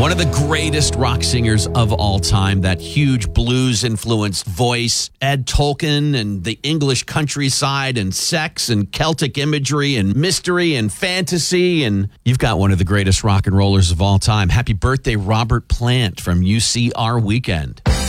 One of the greatest rock singers of all time, that huge blues-influenced voice, Ed Tolkien, and the English countryside, and sex, and Celtic imagery, and mystery, and fantasy, and you've got one of the greatest rock and rollers of all time. Happy birthday, Robert Plant from UCR Weekend.